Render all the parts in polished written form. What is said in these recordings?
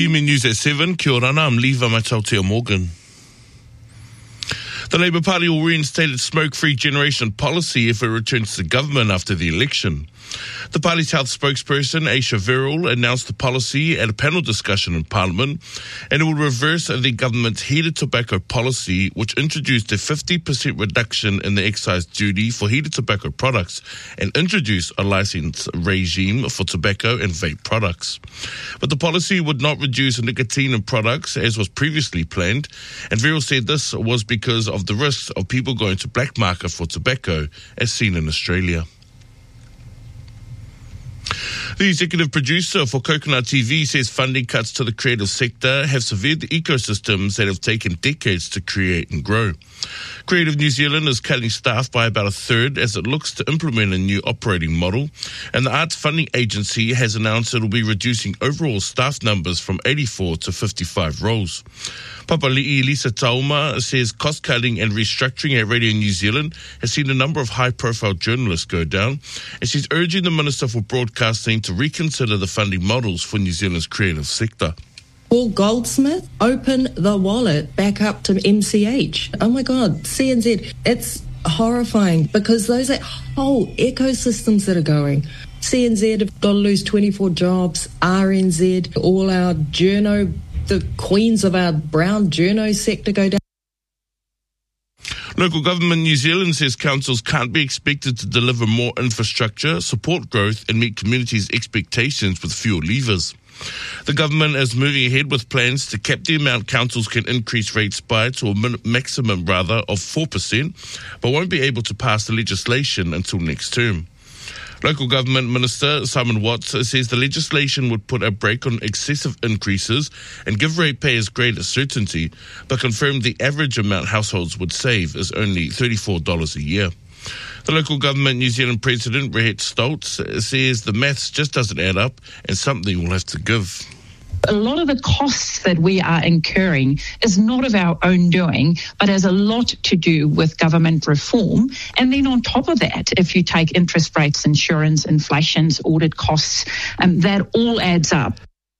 PMN News at 7. Kia ora, I'm Leva Matautea Morgan. The Labour Party will reinstate its smoke-free generation policy if it returns to government after the election. The party's health spokesperson, Aisha Virul, announced the policy at a panel discussion in Parliament, and it will reverse the government's heated tobacco policy, which introduced a 50% reduction in the excise duty for heated tobacco products and introduced a licence regime for tobacco and vape products. But the policy would not reduce nicotine in products, as was previously planned, and Virul said this was because of the risks of people going to black market for tobacco, as seen in Australia. The executive producer for Coconut TV says funding cuts to the creative sector have severed the ecosystems that have taken decades to create and grow. Creative New Zealand is cutting staff by about a third as it looks to implement a new operating model, and the Arts Funding Agency has announced it will be reducing overall staff numbers from 84 to 55 roles. Papali'i Lisa Tauma says cost-cutting and restructuring at Radio New Zealand has seen a number of high-profile journalists go down, and she's urging the Minister for Broadcasting to reconsider the funding models for New Zealand's creative sector. Paul Goldsmith, open the wallet back up to MCH. Oh my God, CNZ, it's horrifying because those are whole ecosystems that are going. CNZ have got to lose 24 jobs, RNZ, all our journo, the queens of our brown journo sector go down. Local Government New Zealand says councils can't be expected to deliver more infrastructure, support growth and meet communities' expectations with fewer levers. The government is moving ahead with plans to cap the amount councils can increase rates by to a maximum of 4%, but won't be able to pass the legislation until next term. Local Government Minister Simon Watts says the legislation would put a brake on excessive increases and give ratepayers greater certainty, but confirmed the average amount households would save is only $34 a year. The Local Government New Zealand President, Rehet Stoltz, says the maths just doesn't add up and something will have to give. A lot of the costs that we are incurring is not of our own doing, but has a lot to do with government reform. And then on top of that, if you take interest rates, insurance, inflations, audit costs, that all adds up.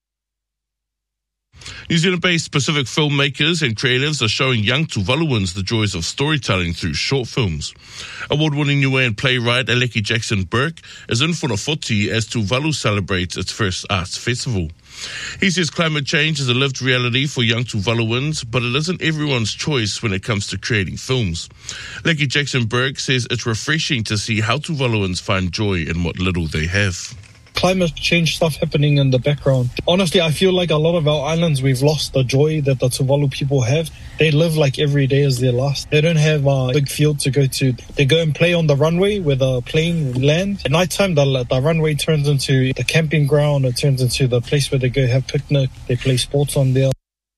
New Zealand-based Pacific filmmakers and creatives are showing young Tuvaluans the joys of storytelling through short films. Award-winning Niuean playwright Aleki Jackson Burke is in Funafuti as Tuvalu celebrates its first arts festival. He says climate change is a lived reality for young Tuvaluans, but it isn't everyone's choice when it comes to creating films. Aleki Jackson Burke says it's refreshing to see how Tuvaluans find joy in what little they have. Climate change stuff happening in the background. Honestly, I feel like a lot of our islands, we've lost the joy that the Tuvalu people have. They live like every day is their last. They don't have a big field to go to. They go and play on the runway where the plane lands. At night time, the runway turns into the camping ground. It turns into the place where they go have picnic. They play sports on there.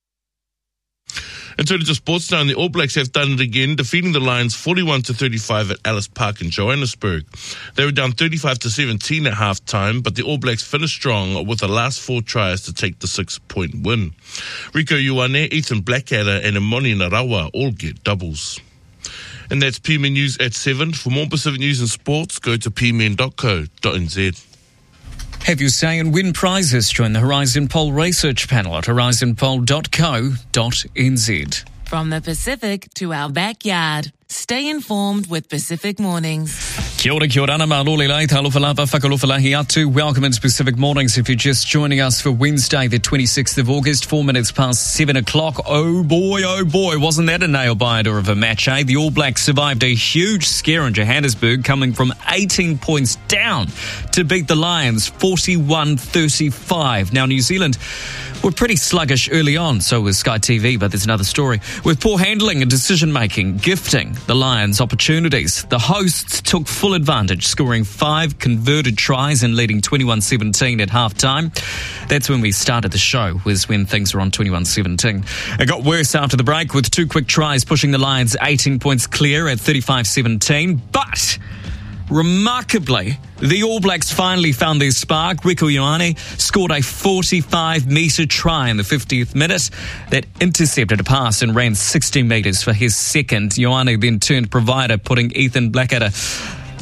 In terms of sports now, the All Blacks have done it again, defeating the Lions 41-35 at Ellis Park in Johannesburg. They were down 35-17 at half-time, but the All Blacks finished strong with the last 4 tries to take the 6-point win. Rico Ioane, Ethan Blackadder and Imoni Narawa all get doubles. And that's PMN News at 7. For more Pacific news and sports, go to pmn.co.nz. Have your say and win prizes. Join the Horizon Poll Research Panel at horizonpoll.co.nz. From the Pacific to our backyard. Stay informed with Pacific Mornings. Kia ora, ana malole lai, talofa lava, whakalofa lahi atu. Welcome into Pacific Mornings. If you're just joining us for Wednesday, the 26th of August, 4 minutes past 7 o'clock. Oh boy, wasn't that a nail-biter of a match, eh? The All Blacks survived a huge scare in Johannesburg, coming from 18 points down to beat the Lions 41-35. Now, New Zealand were pretty sluggish early on, so was Sky TV, but there's another story. With poor handling and decision-making gifting the Lions opportunities, the hosts took full advantage, scoring 5 converted tries and leading 21-17 at half-time. That's when we started the show, was when things were on 21-17. It got worse after the break, with 2 quick tries pushing the Lions 18 points clear at 35-17, but remarkably, the All Blacks finally found their spark. Rico Ioane scored a 45-metre try in the 50th minute that intercepted a pass and ran 60 metres for his second. Ioane then turned provider, putting Ethan Blackadder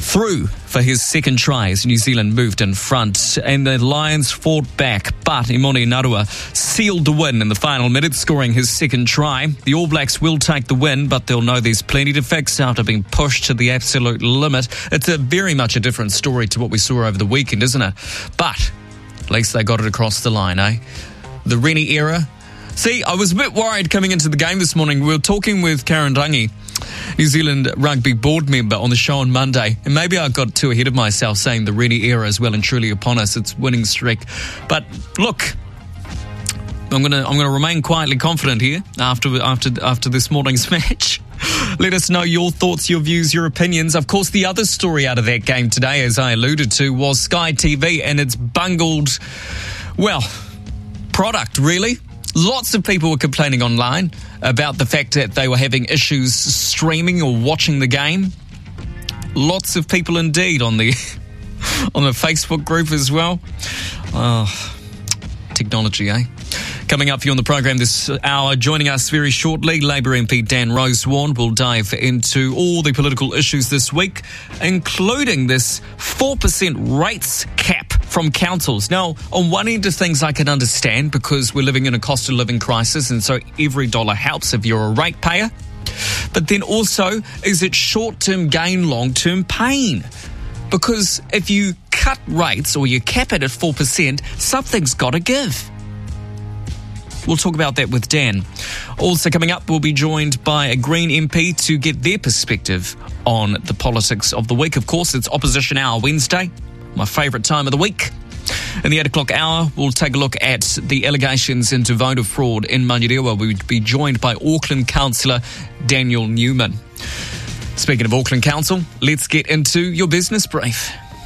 through for his second try as New Zealand moved in front, and the Lions fought back, but Imoni Narua sealed the win in the final minute, scoring his second try. The All Blacks will take the win, but they'll know there's plenty to fix after being pushed to the absolute limit. It's very much a different story to what we saw over the weekend, isn't it? But at least they got it across the line, eh? The Rennie era. See, I was a bit worried coming into the game this morning. We were talking with Karen Rangi, New Zealand rugby board member, on the show on Monday, and maybe I got too ahead of myself saying the Rennie era is well and truly upon us. It's winning streak. But look, I'm gonna remain quietly confident here after this morning's match. Let us know your thoughts, your views, your opinions. Of course, the other story out of that game today, as I alluded to, was Sky TV and its bungled, product, really. Lots of people were complaining online about the fact that they were having issues streaming or watching the game. Lots of people indeed on the Facebook group as well. Oh, technology, eh? Coming up for you on the program this hour, joining us very shortly, Labour MP Dan Rosewarne will dive into all the political issues this week, including this 4% rates cap from councils. Now, on one end of things I can understand because we're living in a cost of living crisis, and so every dollar helps if you're a ratepayer. But then also, is it short-term gain, long-term pain? Because if you cut rates or you cap it at 4%, something's got to give. We'll talk about that with Dan. Also coming up, we'll be joined by a Green MP to get their perspective on the politics of the week. Of course, it's Opposition Hour Wednesday, my favourite time of the week. In the 8 o'clock hour, we'll take a look at the allegations into voter fraud in Manurewa. We'll be joined by Auckland Councillor Daniel Newman. Speaking of Auckland Council, let's get into your business brief.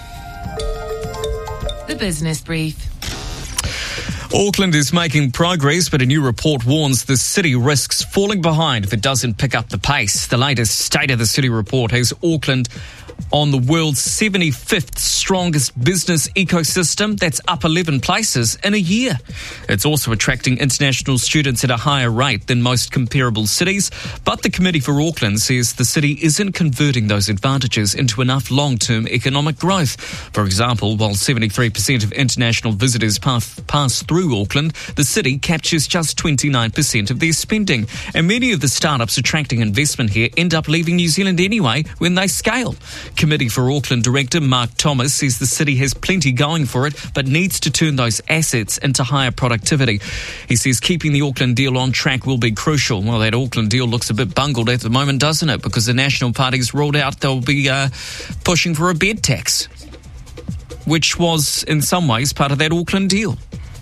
The Business Brief. Auckland is making progress, but a new report warns the city risks falling behind if it doesn't pick up the pace. The latest State of the City report has Auckland on the world's 75th strongest business ecosystem. That's up 11 places in a year. It's also attracting international students at a higher rate than most comparable cities. But the Committee for Auckland says the city isn't converting those advantages into enough long-term economic growth. For example, while 73% of international visitors pass through Auckland, the city captures just 29% of their spending. And many of the startups attracting investment here end up leaving New Zealand anyway when they scale. Committee for Auckland Director Mark Thomas says the city has plenty going for it, but needs to turn those assets into higher productivity. He says keeping the Auckland deal on track will be crucial. Well, that Auckland deal looks a bit bungled at the moment, doesn't it? Because the National Party's ruled out they'll be pushing for a bed tax, which was in some ways part of that Auckland deal.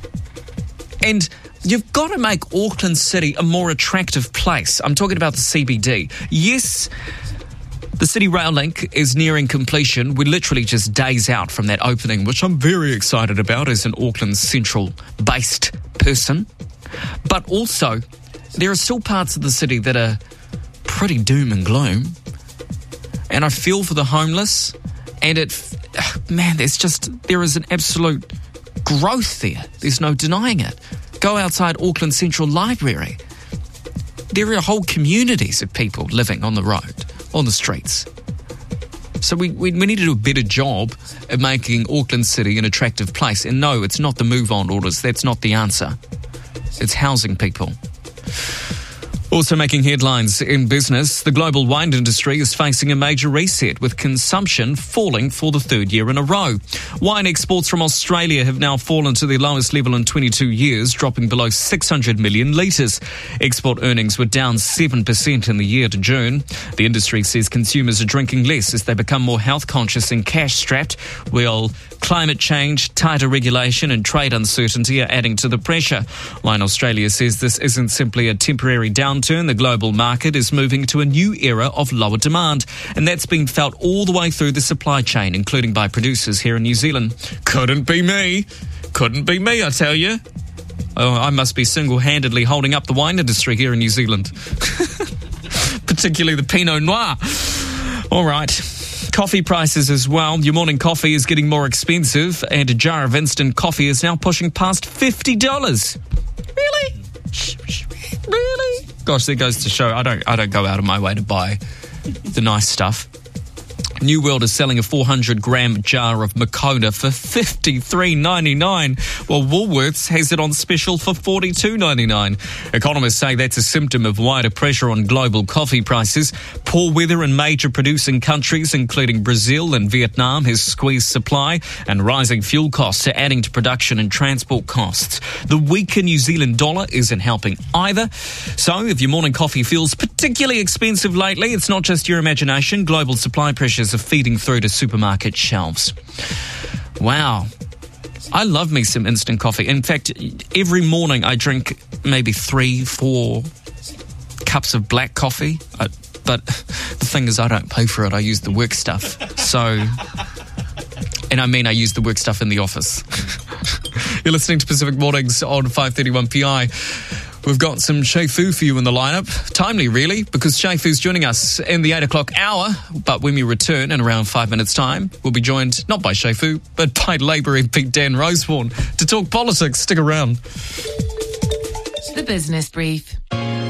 And you've got to make Auckland City a more attractive place. I'm talking about the CBD. Yes, the City Rail Link is nearing completion. We're literally just days out from that opening, which I'm very excited about as an Auckland Central-based person. But also, there are still parts of the city that are pretty doom and gloom. And I feel for the homeless. And there is an absolute growth there. There's no denying it. Go outside Auckland Central Library. There are whole communities of people living on the road, on the streets. So we need to do a better job at making Auckland City an attractive place. And no, it's not the move-on orders. That's not the answer. It's housing people. Also making headlines in business, the global wine industry is facing a major reset, with consumption falling for the third year in a row. Wine exports from Australia have now fallen to their lowest level in 22 years, dropping below 600 million litres. Export earnings were down 7% in the year to June. The industry says consumers are drinking less as they become more health conscious and cash-strapped, while climate change, tighter regulation and trade uncertainty are adding to the pressure. Wine Australia says this isn't simply a temporary downturn. The global market is moving to a new era of lower demand, and that's been felt all the way through the supply chain, including by producers here in New Zealand. Couldn't be me, I tell you. Oh, I must be single-handedly holding up the wine industry here in New Zealand. Particularly the Pinot Noir. All right. Coffee prices as well. Your morning coffee is getting more expensive, and a jar of instant coffee is now pushing past $50. Really? Gosh, that goes to show I don't go out of my way to buy the nice stuff. New World is selling a 400-gram jar of Moccona for $53.99, while Woolworths has it on special for $42.99. Economists say that's a symptom of wider pressure on global coffee prices. Poor weather in major producing countries, including Brazil and Vietnam, has squeezed supply, and rising fuel costs are adding to production and transport costs. The weaker New Zealand dollar isn't helping either. So if your morning coffee feels particularly expensive lately, it's not just your imagination. Global supply pressures are feeding through to supermarket shelves. Wow. I love me some instant coffee. In fact, every morning I drink maybe 3-4 cups of black coffee. But the thing is, I don't pay for it. I use the work stuff. And I use the work stuff in the office. You're listening to Pacific Mornings on 531 PI. We've got some Shea Fu for you in the lineup. Timely, really, because Shea Fu's joining us in the 8 o'clock hour. But when we return in around 5 minutes' time, we'll be joined not by Shea Fu, but by Labour MP Dan Rosewarne to talk politics. Stick around. The Business Brief.